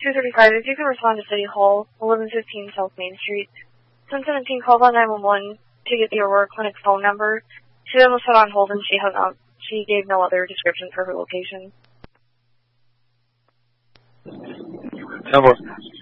235, if you can respond to City Hall, 1115 South Main Street. 1017 called on 911 to get the Aurora Clinic phone number. She then was put on hold and she hung up. She gave no other description for her location. Number.